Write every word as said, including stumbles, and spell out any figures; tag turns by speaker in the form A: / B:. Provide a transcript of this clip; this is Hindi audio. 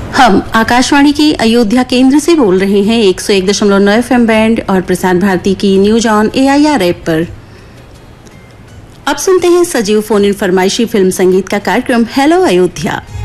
A: हम आकाशवाणी की अयोध्या केंद्र से बोल रहे हैं एक सौ एक दशमलव नौ एफएम बैंड और प्रसार भारती की न्यूज ऑन एआईआर ऐप पर। अब सुनते हैं सजीव फोन इन फरमाइशी फिल्म संगीत का कार्यक्रम हेलो अयोध्या।